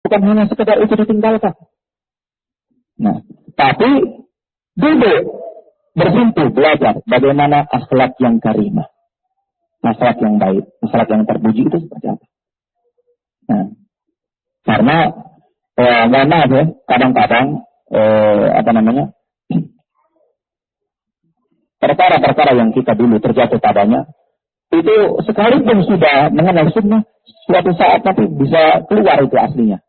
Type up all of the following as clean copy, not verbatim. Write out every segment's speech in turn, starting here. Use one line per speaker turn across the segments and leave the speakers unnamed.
Bukan hanya sekedar itu ditinggalkan. Nah, tapi duduk, bersimpuh, belajar bagaimana akhlak yang karimah. Akhlak yang baik, akhlak yang terpuji itu seperti apa. Nah, karena mohon maaf ya, kadang-kadang perkara-perkara yang kita dulu terjatuh padanya itu sekalipun sudah mengenal sunnah, suatu saat nanti bisa keluar itu aslinya.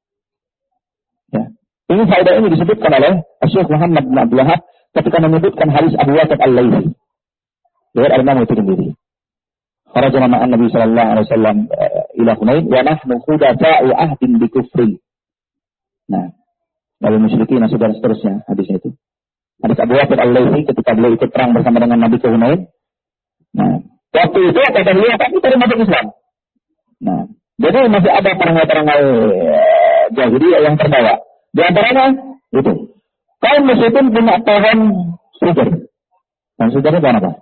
Ya. Ini faedah ini disebutkan oleh Syekh Muhammad bin Abdul Wahab ketika menyebutkan hadis Abu Waqid Al-Laitsi. Riwayat Al-Imam Tirmidzi. Kharajna ma'an Nabi sallallahu alaihi wasallam ila Hunain wa nahnu khudatsa'u ahdin bi kufri. Nah, dari musyrikin dan seterusnya hadisnya itu. Hadis Abu Waqid Al-Laitsi ketika beliau ikut perang bersama dengan Nabi ke Hunain. Nah, waktu itu kata beliau tapi dari masuk Islam. Nah, jadi masih ada perangai-perangai jahiliyah yang terbawa. Di antaranya itu kaum musyrikin punya pohon sugar. Dan sugarnya pohon apa?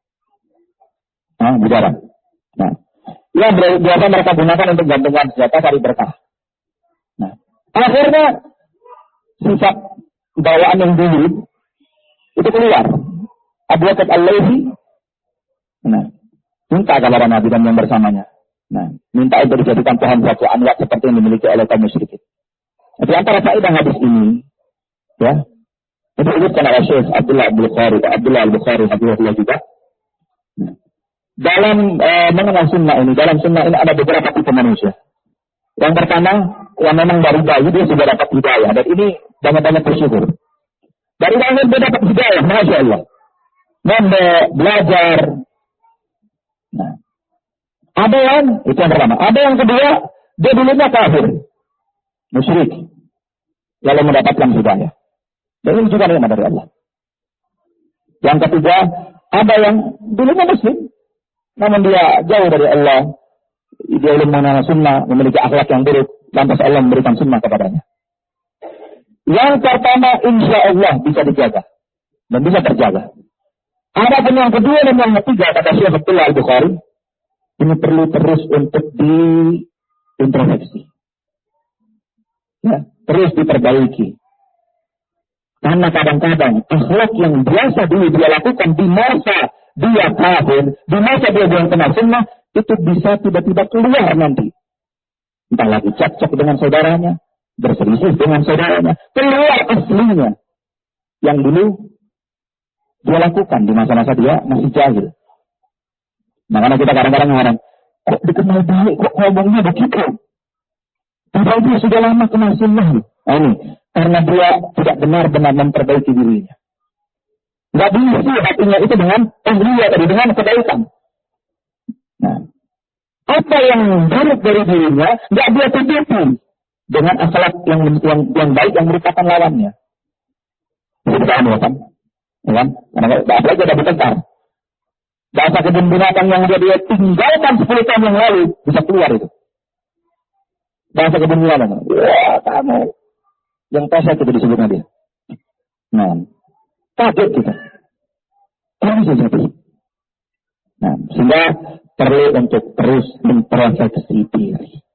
Bidara. Nah, yang biasa mereka gunakan untuk gantungan senjata cari berkah. Nah, akhirnya sifat bawaan yang dulu itu keluar. Abu Waqid Al-Laitsi, nah, minta kepada Nabi dan yang bersamanya. Nah, minta itu dijadikan pohon satu anwat seperti yang dimiliki oleh kaum musyrikin. Di antara faedah hadis ini, ya, itu disebutkan oleh Syekh Abdullah Al-Bukhari Hafizahullah juga. Nah, dalam mengenal sunnah ini, dalam sunnah ini ada beberapa tipe manusia. Yang pertama, yang memang dari bayi dia sudah dapat hidayah, dan ini banyak-banyak bersyukur. Dari bayi dia dapat hidayah, Masya Allah. Belajar. Nah, ada yang, itu yang pertama. Ada yang kedua, dia dulunya kafir, musyrik, lalu mendapatkan hidayah. Dan ini juga nikmat dari Allah. Yang ketiga, ada yang dulunya muslim, namun dia jauh dari Allah. Dia belum mengenal sunnah, memiliki akhlak yang buruk, lantas Allah memberikan sunnah kepadanya. Yang pertama, insya Allah bisa dijaga dan bisa terjaga. Ada pun yang kedua dan yang ketiga, kata Syekh Abdullah Al-Bukhari, ini perlu terus untuk diintrospeksi. Ya, terus diperbaiki. Karena kadang-kadang akhlak yang biasa dulu dia lakukan di masa dia kafir, di masa dia belum kenal sunnah, itu bisa tiba-tiba keluar nanti. Entah lagi cocok dengan saudaranya, berselisih dengan saudaranya, keluar aslinya. Yang dulu dia lakukan di masa-masa dia masih jahil. Makanya kita kadang-kadang ngarang, kok dikenal baik, kok ngomongnya begitu? Padahal dia sudah lama kenal sunnah. Nah ini, karena dia tidak benar-benar memperbaiki dirinya. Nggak diisi hatinya itu dengan tahliyah tadi, dengan kebaikan. Nah, apa yang buruk dari dirinya, nggak dia tutupi dengan akhlak yang baik yang merupakan lawannya. Kita kan? Ya kan? Karena apalagi ada bertengkar. Bahasa kebun binatang yang dia tinggalkan 10 tahun yang lalu bisa keluar itu. Bahasa kebun binatang. Wah, kamu yang pesek itu disebutnya dia. Nah, kaget kita. Kok bisa jadi? Nah, sehingga perlu untuk terus introspeksi diri.